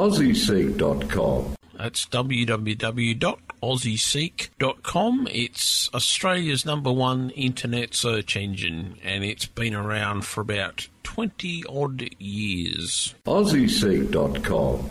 AussieSeek.com. That's www.aussieseek.com. It's Australia's #1 internet search engine, and it's been around for about 20-odd years. AussieSeek.com.